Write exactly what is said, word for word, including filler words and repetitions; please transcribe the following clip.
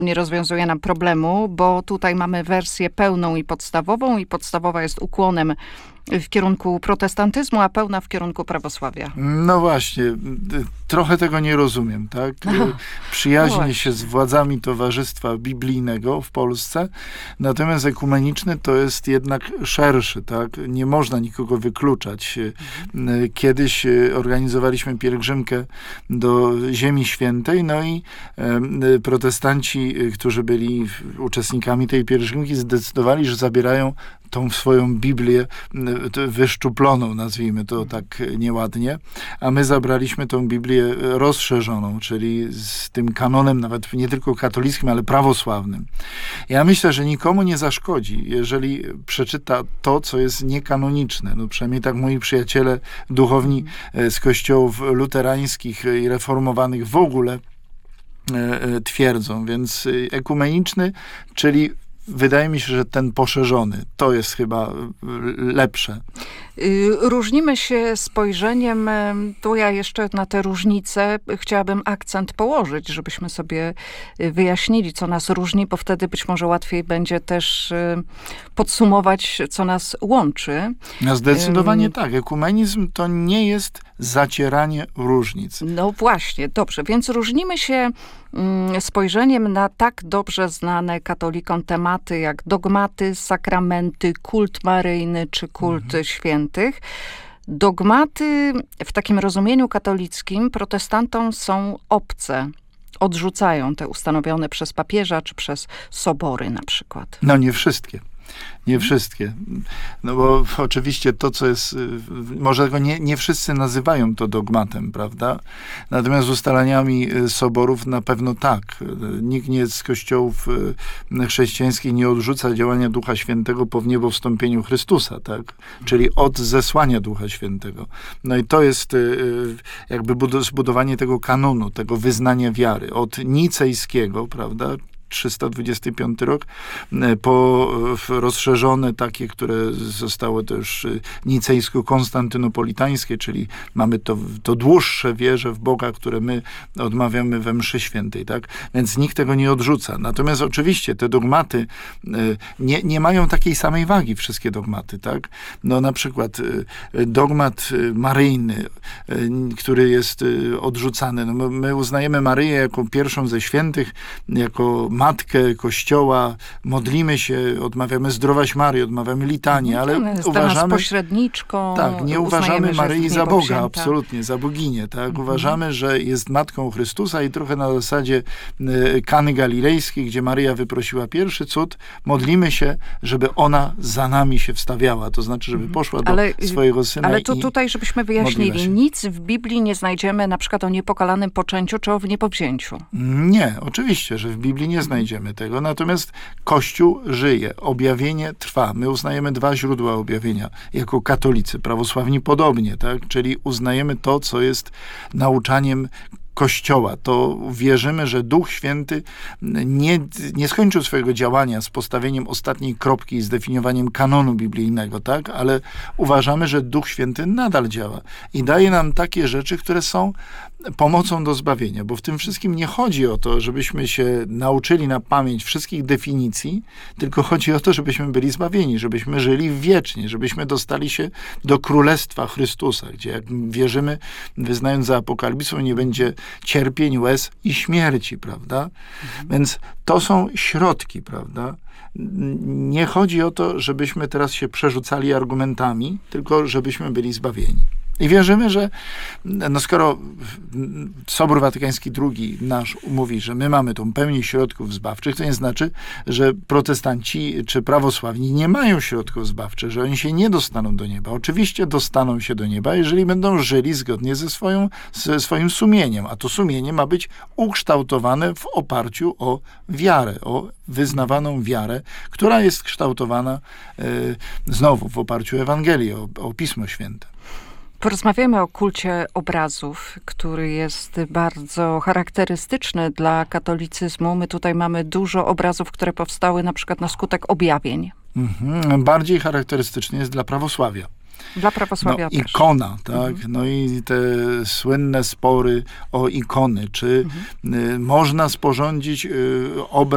nie rozwiązuje nam problemu, bo tutaj mamy wersję pełną i podstawową i podstawowa jest ukłonem w kierunku protestantyzmu, a pełna w kierunku prawosławia. No właśnie, trochę tego nie rozumiem, tak? Przyjaźnię no się z władzami Towarzystwa Biblijnego w Polsce, natomiast ekumeniczny to jest jednak szerszy, tak? Nie można nikogo wykluczać. Kiedyś organizowaliśmy pielgrzymkę do Ziemi Świętej, no i protestanci, którzy byli uczestnikami tej pielgrzymki, zdecydowali, że zabierają tą swoją Biblię wyszczuploną, nazwijmy to tak nieładnie, a my zabraliśmy tą Biblię rozszerzoną, czyli z tym kanonem nawet nie tylko katolickim, ale prawosławnym. Ja myślę, że nikomu nie zaszkodzi, jeżeli przeczyta to, co jest niekanoniczne. No przynajmniej tak moi przyjaciele duchowni z kościołów luterańskich i reformowanych w ogóle twierdzą. Więc ekumeniczny, czyli wydaje mi się, że ten poszerzony, to jest chyba lepsze. Różnimy się spojrzeniem, tu ja jeszcze na te różnice chciałabym akcent położyć, żebyśmy sobie wyjaśnili, co nas różni, bo wtedy być może łatwiej będzie też podsumować, co nas łączy. No zdecydowanie um, tak. Ekumenizm to nie jest zacieranie różnic. No właśnie, dobrze. Więc różnimy się spojrzeniem na tak dobrze znane katolikom tematy, jak dogmaty, sakramenty, kult maryjny czy kult mhm. świętych. Dogmaty w takim rozumieniu katolickim protestantom są obce. Odrzucają te ustanowione przez papieża czy przez sobory na przykład. No nie wszystkie. Nie wszystkie. No bo oczywiście to, co jest, może go nie, nie wszyscy nazywają to dogmatem, prawda? Natomiast ustaleniami soborów na pewno tak. Nikt nie z kościołów chrześcijańskich nie odrzuca działania Ducha Świętego po wniebowstąpieniu Chrystusa, tak? Czyli od zesłania Ducha Świętego. No i to jest jakby zbudowanie tego kanonu, tego wyznania wiary. Od nicejskiego, prawda? trzysta dwudziesty piąty rok, po rozszerzone takie, które zostały też nicejsko-konstantynopolitańskie, czyli mamy to, to dłuższe wierze w Boga, które my odmawiamy we mszy świętej, tak? Więc nikt tego nie odrzuca. Natomiast oczywiście te dogmaty nie, nie mają takiej samej wagi, wszystkie dogmaty, tak? No na przykład dogmat maryjny, który jest odrzucany. No my uznajemy Maryję jako pierwszą ze świętych, jako matkę Kościoła, modlimy się, odmawiamy Zdrowaś Maryi, odmawiamy litanię, ale no, jest uważamy... pośredniczką. Tak, nie uważamy Maryi za Boga, absolutnie, za boginię, tak? Mhm. Uważamy, że jest matką Chrystusa i trochę na zasadzie y, Kany Galilejskiej, gdzie Maryja wyprosiła pierwszy cud, modlimy się, żeby ona za nami się wstawiała, to znaczy, żeby poszła do ale, swojego syna. Ale to tutaj, żebyśmy wyjaśnili, nic w Biblii nie znajdziemy na przykład o niepokalanym poczęciu czy o niepowzięciu. Nie, oczywiście, że w Biblii nie znajdziemy tego. Natomiast Kościół żyje. Objawienie trwa. My uznajemy dwa źródła objawienia jako katolicy. Prawosławni podobnie, tak? Czyli uznajemy to, co jest nauczaniem Kościoła, to wierzymy, że Duch Święty nie, nie skończył swojego działania z postawieniem ostatniej kropki i zdefiniowaniem kanonu biblijnego, tak? Ale uważamy, że Duch Święty nadal działa i daje nam takie rzeczy, które są pomocą do zbawienia, bo w tym wszystkim nie chodzi o to, żebyśmy się nauczyli na pamięć wszystkich definicji, tylko chodzi o to, żebyśmy byli zbawieni, żebyśmy żyli wiecznie, żebyśmy dostali się do Królestwa Chrystusa, gdzie jak wierzymy, wyznając za apokalipsą, nie będzie cierpień, łez i śmierci, prawda? Mhm. Więc to są środki, prawda? Nie chodzi o to, żebyśmy teraz się przerzucali argumentami, tylko żebyśmy byli zbawieni. I wierzymy, że no skoro Sobór Watykański drugi nasz mówi, że my mamy tą pełnię środków zbawczych, to nie znaczy, że protestanci czy prawosławni nie mają środków zbawczych, że oni się nie dostaną do nieba. Oczywiście dostaną się do nieba, jeżeli będą żyli zgodnie ze, swoją, ze swoim sumieniem, a to sumienie ma być ukształtowane w oparciu o wiarę, o wyznawaną wiarę, która jest kształtowana e, znowu w oparciu o Ewangelię, o, o Pismo Święte. Porozmawiamy o kulcie obrazów, który jest bardzo charakterystyczny dla katolicyzmu. My tutaj mamy dużo obrazów, które powstały na przykład na skutek objawień. Mhm. Bardziej charakterystyczny jest dla prawosławia. Dla prawosławia no, też. Ikona, tak? Mhm. No i te słynne spory o ikony. Czy mhm. y, można sporządzić y, obraz